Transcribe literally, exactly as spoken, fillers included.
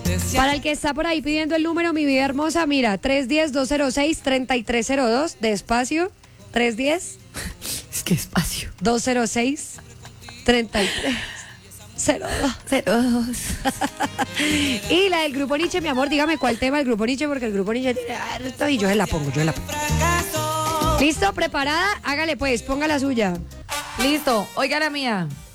Para el que está por ahí pidiendo el número, mi vida hermosa, mira, tres uno cero, dos cero seis, tres tres cero dos, despacio, tres uno cero. Es que espacio. dos cero seis, tres tres cero dos. Cero dos. Y la del Grupo Nietzsche, mi amor, dígame cuál tema del Grupo Nietzsche, porque el Grupo Nietzsche tiene harto y yo se la pongo, yo se la pongo. ¿Listo? ¿Preparada? Hágale pues, ponga la suya. Listo, oiga la mía.